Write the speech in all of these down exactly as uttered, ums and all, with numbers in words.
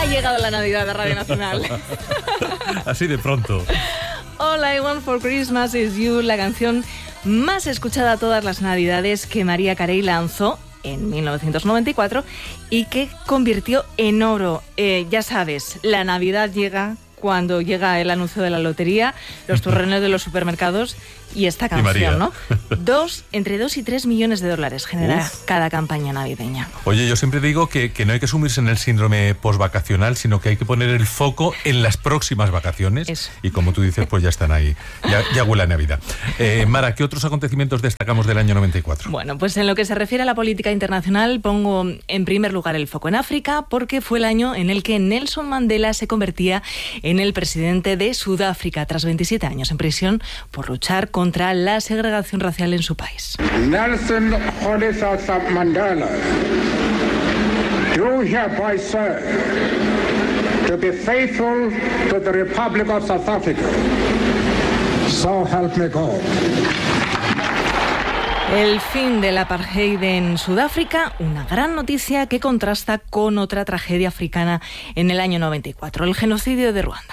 llegado la Navidad de Radio Nacional. Así de pronto. All I Want for Christmas is You, la canción más escuchada todas las Navidades que Mariah Carey lanzó en mil novecientos noventa y cuatro y que convirtió en oro. Eh, ya sabes, la Navidad llega cuando llega el anuncio de la lotería, los turrones de los supermercados y esta canción, ¿no? Dos, entre dos y tres millones de dólares genera Uf. cada campaña navideña. Oye, yo siempre digo que, que no hay que sumirse en el síndrome postvacacional, sino que hay que poner el foco en las próximas vacaciones. Eso. Y como tú dices, pues ya están ahí, ya, ya huele a Navidad. Eh, Mara, ¿qué otros acontecimientos destacamos del año noventa y cuatro? Bueno, pues en lo que se refiere a la política internacional, pongo en primer lugar el foco en África, porque fue el año en el que Nelson Mandela se convertía en el presidente de Sudáfrica, tras veintisiete años en prisión por luchar contra la segregación racial en su país. Nelson Mandela, do hereby swear to be faithful to the Republic of South Africa. So help me God. El fin del apartheid en Sudáfrica, una gran noticia que contrasta con otra tragedia africana en el año noventa y cuatro, el genocidio de Ruanda.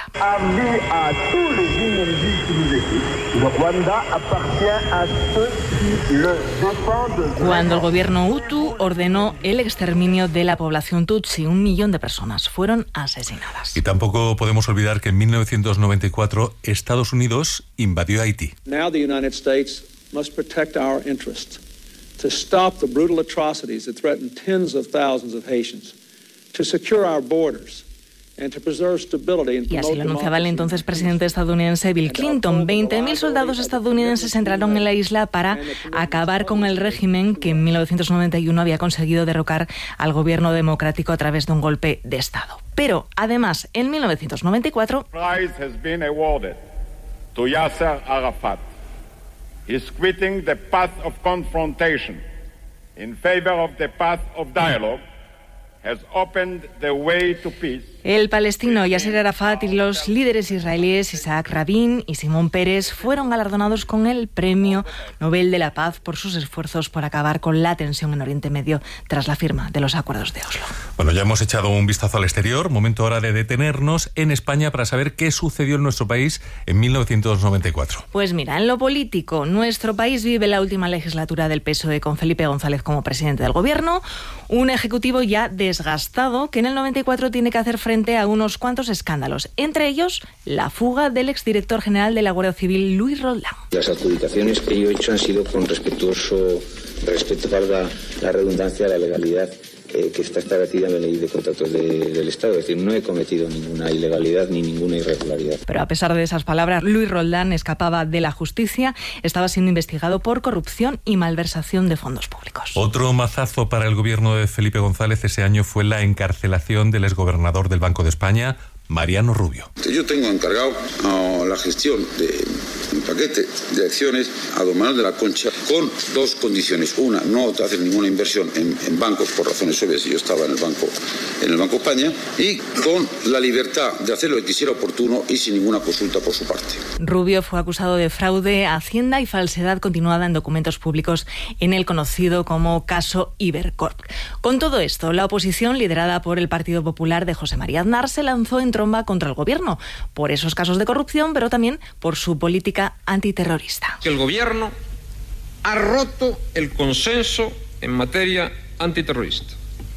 Cuando el gobierno Hutu ordenó el exterminio de la población Tutsi, un millón de personas fueron asesinadas. Y tampoco podemos olvidar que en mil novecientos noventa y cuatro Estados Unidos invadió Haití. Now the United States must protect our interests, to stop the brutal atrocities that threaten tens of thousands of Haitians, to secure our borders, and to preserve stability and Y así lo anunciaba el entonces presidente estadounidense Bill Clinton. veinte mil soldados estadounidenses entraron en la isla para acabar con el régimen que en mil novecientos noventa y uno había conseguido derrocar al gobierno democrático a través de un golpe de Estado. Pero, además, en mil novecientos noventa y cuatro... Prize has been awarded to Yasser Arafat. Is quitting the path of confrontation in favor of the path of dialogue has opened the way to peace. El palestino Yasser Arafat y los líderes israelíes Isaac Rabin y Simón Peres fueron galardonados con el Premio Nobel de la Paz por sus esfuerzos por acabar con la tensión en Oriente Medio tras la firma de los acuerdos de Oslo. Bueno, ya hemos echado un vistazo al exterior, momento ahora de detenernos en España para saber qué sucedió en nuestro país en mil novecientos noventa y cuatro. Pues mira, en lo político, nuestro país vive la última legislatura del P S O E con Felipe González como presidente del gobierno, un ejecutivo ya desgastado que en el noventa y cuatro tiene que hacer frente a unos cuantos escándalos, entre ellos la fuga del exdirector general de la Guardia Civil, Luis Roldán. Las adjudicaciones que yo he hecho han sido con respetuoso respeto para la, la redundancia, la legalidad eh, que está establecida en la ley de contratos de, del Estado. Es decir, no he cometido ninguna ilegalidad ni ninguna irregularidad. Pero a pesar de esas palabras, Luis Roldán escapaba de la justicia, estaba siendo investigado por corrupción y malversación de fondos públicos. Otro mazazo para el gobierno de Felipe González ese año fue la encarcelación del exgobernador del Banco de España, Mariano Rubio. Yo tengo encargado uh, la gestión de un paquete de acciones a don Manuel de la Concha con dos condiciones. Una, no hacer ninguna inversión en, en bancos por razones obvias, yo estaba en el banco en el Banco España, y con la libertad de hacer lo que quisiera oportuno y sin ninguna consulta por su parte. Rubio fue acusado de fraude a Hacienda y falsedad continuada en documentos públicos en el conocido como caso Ibercorp. Con todo esto, la oposición, liderada por el Partido Popular de José María Aznar, se lanzó en tromba contra el gobierno por esos casos de corrupción, pero también por su política antiterrorista. Que el gobierno ha roto el consenso en materia antiterrorista,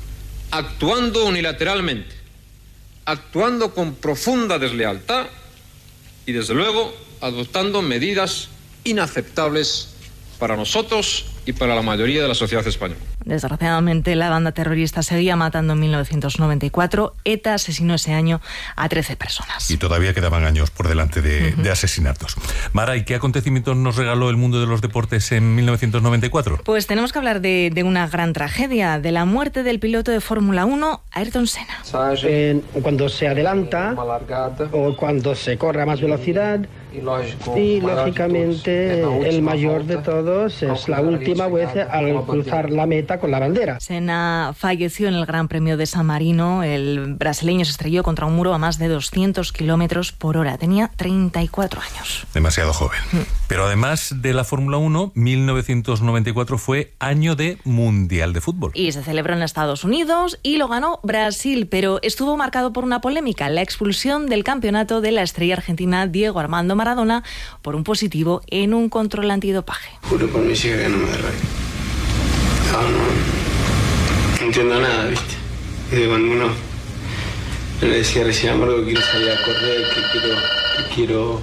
actuando unilateralmente, actuando con profunda deslealtad y, desde luego, adoptando medidas inaceptables para nosotros y para la mayoría de la sociedad española. Desgraciadamente, la banda terrorista seguía matando en mil novecientos noventa y cuatro. ETA asesinó ese año a trece personas. Y todavía quedaban años por delante de, uh-huh. de asesinatos. Mara, ¿y qué acontecimientos nos regaló el mundo de los deportes en mil novecientos noventa y cuatro? Pues tenemos que hablar de, de una gran tragedia, de la muerte del piloto de Fórmula uno, Ayrton Senna. Eh, cuando se adelanta o cuando se corre a más velocidad, y lógicamente el mayor de todos es la última últimas veces al cruzar la meta con la bandera. Senna falleció en el Gran Premio de San Marino. El brasileño se estrelló contra un muro a más de doscientos kilómetros por hora. Tenía treinta y cuatro años. Demasiado joven. Mm. Pero además de la Fórmula uno, mil novecientos noventa y cuatro fue año de Mundial de Fútbol. Y se celebró en Estados Unidos y lo ganó Brasil, pero estuvo marcado por una polémica, la expulsión del campeonato de la estrella argentina Diego Armando Maradona por un positivo en un control antidopaje. Juro por mi hija que no me derrote. No, no, no entiendo nada, ¿viste? Es de cuando uno le decía recién a Margo que quiero salir a correr, que quiero, que quiero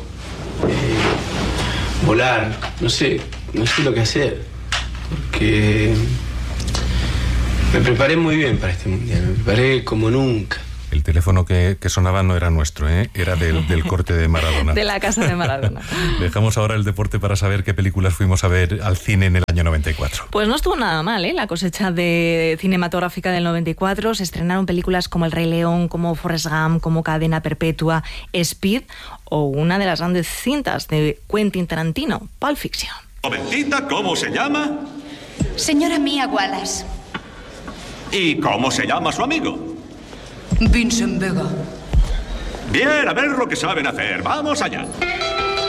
eh, volar, no sé, no sé lo que hacer, porque me preparé muy bien para este mundial, me preparé como nunca. El teléfono que, que sonaba no era nuestro, ¿eh? Era del, del corte de Maradona. De la casa de Maradona. Dejamos ahora el deporte para saber qué películas fuimos a ver al cine en el año noventa y cuatro. Pues no estuvo nada mal, ¿eh? La cosecha de cinematográfica del noventa y cuatro. Se estrenaron películas como El Rey León, como Forrest Gump, como Cadena Perpetua, Speed o una de las grandes cintas de Quentin Tarantino, Pulp Fiction. Jovencita, ¿cómo se llama? Señora Mia Wallace. ¿Y cómo se llama su amigo? Vincent Vega. Bien, a ver lo que saben hacer. Vamos allá.